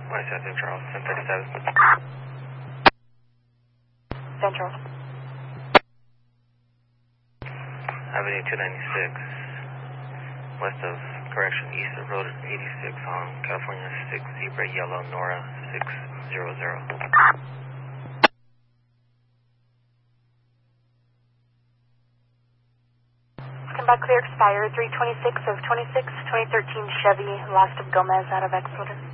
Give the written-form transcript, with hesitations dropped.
West Charles, 1037. Central. Avenue 296, west of, east of Road 86 on California 6, Zebra Yellow, Nora 600. Come back clear, expired 326 of 26, 2013 Chevy, last of Gomez out of Exodus.